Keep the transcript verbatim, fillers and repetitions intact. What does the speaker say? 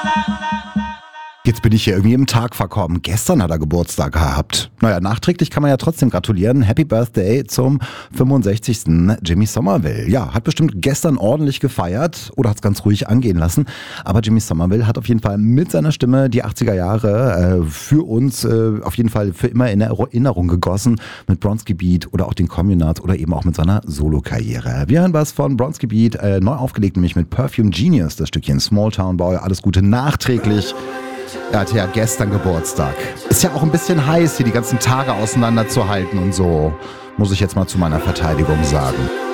Jetzt bin ich hier irgendwie im Tag verkommen. Gestern hat er Geburtstag gehabt. Naja, nachträglich kann man ja trotzdem gratulieren. Happy Birthday zum fünfundsechzigsten Jimmy Somerville. Ja, hat bestimmt gestern ordentlich gefeiert oder hat es ganz ruhig angehen lassen. Aber Jimmy Somerville hat auf jeden Fall mit seiner Stimme die achtziger Jahre äh, für uns äh, auf jeden Fall für immer in Erinnerung gegossen. Mit Bronski Beat oder auch den Communards oder eben auch mit seiner Solo-Karriere. Wir hören was von Bronski Beat, äh, neu aufgelegt, nämlich mit Perfume Genius, das Stückchen Small Town Boy. Alles Gute nachträglich. Er hatte ja gestern Geburtstag. Ist ja auch ein bisschen heiß, hier die ganzen Tage auseinanderzuhalten und so. Muss ich jetzt mal zu meiner Verteidigung sagen.